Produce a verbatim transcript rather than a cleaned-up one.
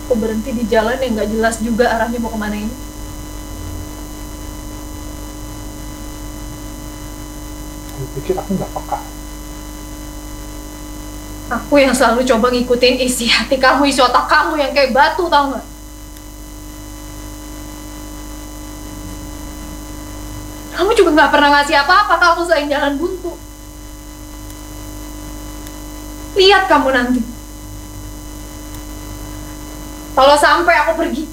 Aku berhenti di jalan yang gak jelas juga arahnya mau kemana ini. Kamu pikir aku nggak peka? Aku yang selalu coba ngikutin isi hati kamu, isi otak kamu yang kayak batu, tau gak? Kamu juga gak pernah ngasih apa-apa ke aku selain jalan buntu. Lihat kamu nanti. Kalau sampai aku pergi,